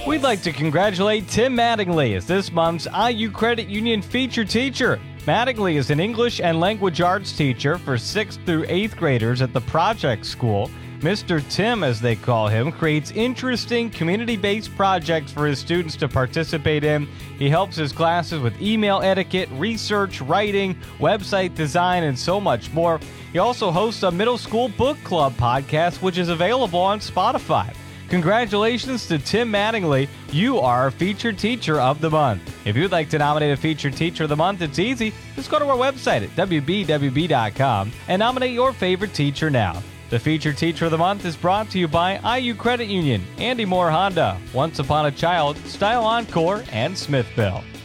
We'd like to congratulate Tim Mattingly as this month's IU Credit Union feature teacher. Mattingly is an English and language arts teacher for 6th through 8th graders at the Project School. Mr. Tim, as they call him, creates interesting community-based projects for his students to participate in. He helps his classes with email etiquette, research, writing, website design, and so much more. He also hosts a middle school book club podcast, which is available on Spotify. Congratulations to Tim Mattingly. You are our featured teacher of the month. If you'd like to nominate a featured teacher of the month, it's easy. Just go to our website at wbwb.com and nominate your favorite teacher now. The featured teacher of the month is brought to you by IU Credit Union, Andy Moore Honda, Once Upon a Child, Style Encore, and Smithville.